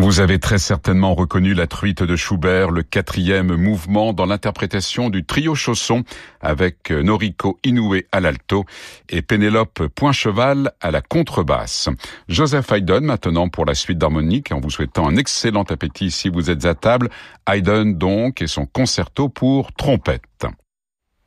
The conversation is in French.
Vous avez très certainement reconnu la truite de Schubert, le 4e mouvement dans l'interprétation du trio Chausson avec Noriko Inoue à l'alto et Pénélope Poincheval à la contrebasse. Joseph Haydn maintenant pour la suite d'harmonique en vous souhaitant un excellent appétit si vous êtes à table. Haydn donc et son concerto pour trompette.